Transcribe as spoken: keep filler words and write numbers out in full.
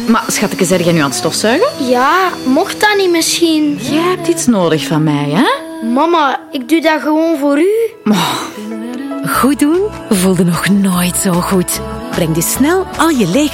Maar schatje, zeg jij nu aan het stofzuigen? Ja, mocht dat niet misschien? Jij hebt iets nodig van mij, hè? Mama, ik doe dat gewoon voor u. Oh. Goed doen voelde nog nooit zo goed. Breng dus snel al je lege